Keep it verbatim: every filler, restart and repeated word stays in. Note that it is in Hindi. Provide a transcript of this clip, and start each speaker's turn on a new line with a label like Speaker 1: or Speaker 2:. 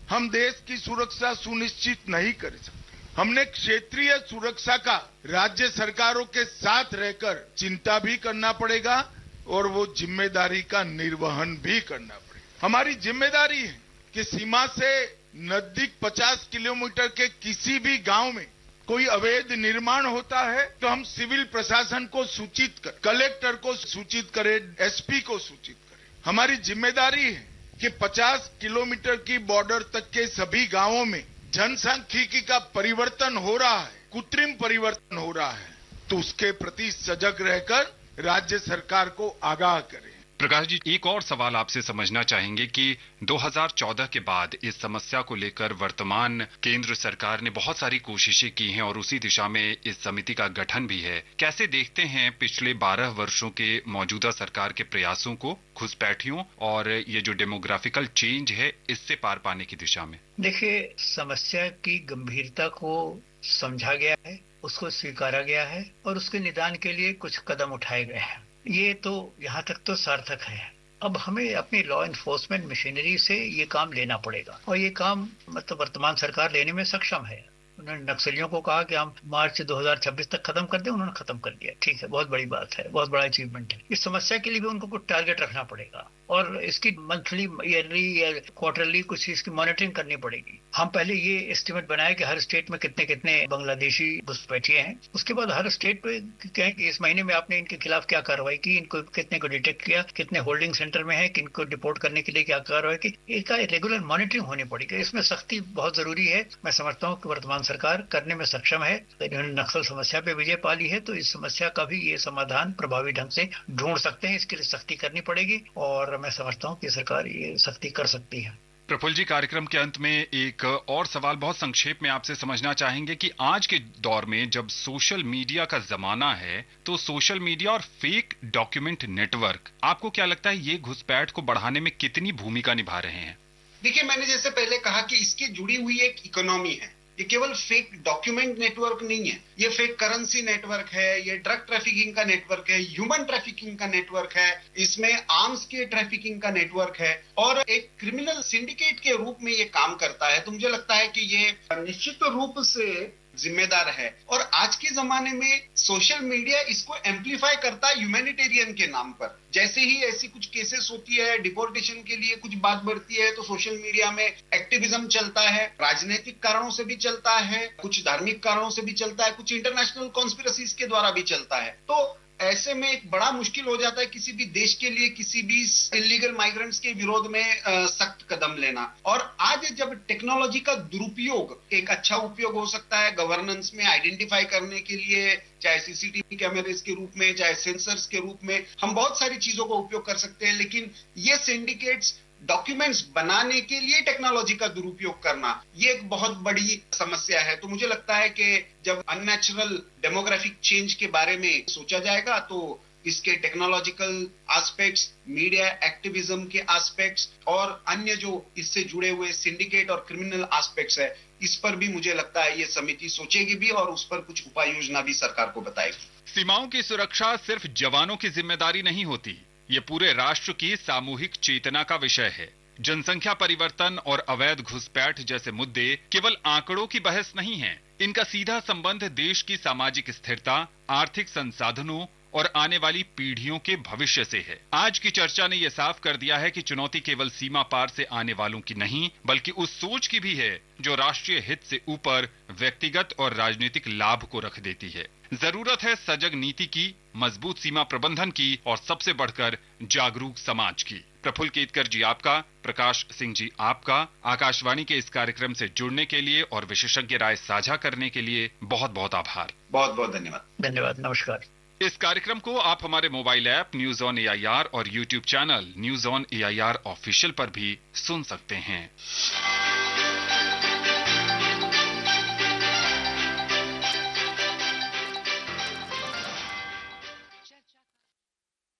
Speaker 1: हम देश की सुरक्षा सुनिश्चित नहीं कर सकते। हमने क्षेत्रीय सुरक्षा का राज्य सरकारों के साथ रहकर चिंता भी करना पड़ेगा और वो जिम्मेदारी का निर्वहन भी करना पड़ेगा। हमारी जिम्मेदारी है कि सीमा से नजदीक पचास किलोमीटर के किसी भी गांव में कोई अवैध निर्माण होता है तो हम सिविल प्रशासन को सूचित कर, कलेक्टर को सूचित करें, एसपी को सूचित करें। हमारी जिम्मेदारी है कि पचास किलोमीटर की बॉर्डर तक के सभी गांवों में जनसांख्यिकी का परिवर्तन हो रहा है, कृत्रिम परिवर्तन हो रहा है, तो उसके प्रति सजग रहकर राज्य सरकार को आगाह करें।
Speaker 2: प्रकाश जी, एक और सवाल आपसे समझना चाहेंगे कि दो हज़ार चौदह के बाद इस समस्या को लेकर वर्तमान केंद्र सरकार ने बहुत सारी कोशिशें की हैं और उसी दिशा में इस समिति का गठन भी है। कैसे देखते हैं पिछले बारह वर्षों के मौजूदा सरकार के प्रयासों को घुसपैठियों और ये जो डेमोग्राफिकल चेंज है इससे पार पाने की दिशा में?
Speaker 3: देखिए, समस्या की गंभीरता को समझा गया है, उसको स्वीकारा गया है और उसके निदान के लिए कुछ कदम उठाए गए हैं। ये तो यहाँ तक तो सार्थक है। अब हमें अपनी लॉ एनफोर्समेंट मशीनरी से ये काम लेना पड़ेगा और ये काम मतलब वर्तमान सरकार लेने में सक्षम है। उन्होंने नक्सलियों को कहा कि हम मार्च दो हज़ार छब्बीस तक खत्म कर दें, उन्होंने खत्म कर दिया। ठीक है, बहुत बड़ी बात है, बहुत बड़ा अचीवमेंट है। इस समस्या के लिए भी उनको कुछ टारगेट रखना पड़ेगा और इसकी मंथली, ईयरली या क्वार्टरली कुछ इसकी मॉनिटरिंग करनी पड़ेगी। हम पहले ये एस्टिमेट बनाए कि हर स्टेट में कितने कितने बांग्लादेशी घुसपैठिए हैं। उसके बाद हर स्टेट पे कहें कि इस महीने में आपने इनके खिलाफ क्या कार्रवाई की, इनको कितने को डिटेक्ट किया, कितने होल्डिंग सेंटर में है, किनको डिपोर्ट करने के लिए क्या कार्रवाई की। इसका रेगुलर मॉनिटरिंग होनी पड़ेगी। इसमें सख्ती बहुत जरूरी है। मैं समझता हूँ कि वर्तमान सरकार करने में सक्षम है। इन्होंने नक्सल समस्या पे विजय पा ली है तो इस समस्या का भी ये समाधान प्रभावी ढंग से ढूंढ सकते हैं। इसके लिए सख्ती करनी पड़ेगी और मैं समझता हूँ कि सरकार ये सख्ती कर सकती है।
Speaker 2: प्रफुल्ल जी, कार्यक्रम के अंत में एक और सवाल बहुत संक्षेप में आपसे समझना चाहेंगे कि आज के दौर में जब सोशल मीडिया का जमाना है तो सोशल मीडिया और फेक डॉक्यूमेंट नेटवर्क, आपको क्या लगता है ये घुसपैठ को बढ़ाने में कितनी भूमिका निभा रहे हैं?
Speaker 4: देखिए, मैंने जैसे पहले कहा कि इसकी जुड़ी हुई एक इकोनॉमी है। ये केवल फेक डॉक्यूमेंट नेटवर्क नहीं है, ये फेक करेंसी नेटवर्क है, ये ड्रग ट्रैफिकिंग का नेटवर्क है, ह्यूमन ट्रैफिकिंग का नेटवर्क है, इसमें आर्म्स के ट्रैफिकिंग का नेटवर्क है और एक क्रिमिनल सिंडिकेट के रूप में ये काम करता है। तो मुझे लगता है कि ये निश्चित रूप से जिम्मेदार है और आज के जमाने में सोशल मीडिया इसको एम्प्लीफाई करता है ह्यूमैनिटेरियन के नाम पर। जैसे ही ऐसी कुछ केसेस होती है, डिपोर्टेशन के लिए कुछ बात बढ़ती है तो सोशल मीडिया में एक्टिविज्म चलता है, राजनीतिक कारणों से भी चलता है, कुछ धार्मिक कारणों से भी चलता है, कुछ इंटरनेशनल कॉन्स्पिरेसीज के द्वारा भी चलता है। तो ऐसे में एक बड़ा मुश्किल हो जाता है किसी भी देश के लिए किसी भी इलीगल माइग्रेंट्स के विरोध में सख्त कदम लेना। और आज जब टेक्नोलॉजी का दुरुपयोग एक अच्छा उपयोग हो सकता है गवर्नेंस में आइडेंटिफाई करने के लिए, चाहे सीसीटीवी कैमरेस के रूप में, चाहे सेंसर्स के रूप में, हम बहुत सारी चीजों का उपयोग कर सकते हैं। लेकिन ये सिंडिकेट्स डॉक्यूमेंट्स बनाने के लिए टेक्नोलॉजी का दुरुपयोग करना, ये एक बहुत बड़ी समस्या है। तो मुझे लगता है कि जब अननेचुरल डेमोग्राफिक चेंज के बारे में सोचा जाएगा तो इसके टेक्नोलॉजिकल एस्पेक्ट्स, मीडिया एक्टिविज्म के एस्पेक्ट्स और अन्य जो इससे जुड़े हुए सिंडिकेट और क्रिमिनल एस्पेक्ट्स है, इस पर भी मुझे लगता है ये समिति सोचेगी भी और उस पर कुछ उपाय योजना भी सरकार को बताएगी।
Speaker 2: सीमाओं की सुरक्षा सिर्फ जवानों की जिम्मेदारी नहीं होती, ये पूरे राष्ट्र की सामूहिक चेतना का विषय है। जनसंख्या परिवर्तन और अवैध घुसपैठ जैसे मुद्दे केवल आंकड़ों की बहस नहीं है, इनका सीधा संबंध देश की सामाजिक स्थिरता, आर्थिक संसाधनों और आने वाली पीढ़ियों के भविष्य से है। आज की चर्चा ने यह साफ कर दिया है कि चुनौती केवल सीमा पार से आने वालों की नहीं, बल्कि उस सोच की भी है जो राष्ट्रीय हित से ऊपर व्यक्तिगत और राजनीतिक लाभ को रख देती है। जरूरत है सजग नीति की, मजबूत सीमा प्रबंधन की और सबसे बढ़कर जागरूक समाज की। प्रफुल्ल केतकर जी आपका, प्रकाश सिंह जी आपका, आकाशवाणी के इस कार्यक्रम से जुड़ने के लिए और विशेषज्ञ राय साझा करने के लिए बहुत बहुत आभार।
Speaker 4: बहुत बहुत धन्यवाद।
Speaker 3: धन्यवाद, नमस्कार।
Speaker 2: इस कार्यक्रम को आप हमारे mobile app news on AIR और YouTube channel news on AIR official पर भी सुन सकते हैं।